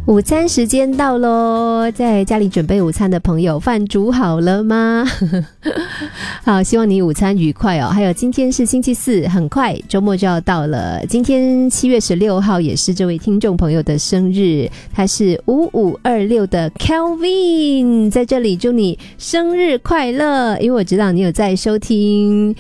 午餐时间到咯，在家里准备午餐的朋友，饭煮好了吗？好，希望你午餐愉快哦。还有今天是星期四，很快周末就要到了。今天7月16号也是这位听众朋友的生日，他是5526的 Kelvin， 在这里祝你生日快乐，因为我知道你有在收听